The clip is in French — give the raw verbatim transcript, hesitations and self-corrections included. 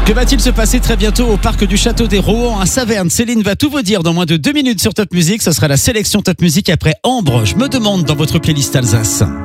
Que va-t-il se passer très bientôt au parc du Château des Rohan à Saverne? Céline va tout vous dire dans moins de deux minutes sur Top Music. Ce sera la sélection Top Music après Ambre. Je me demande dans votre playlist Alsace.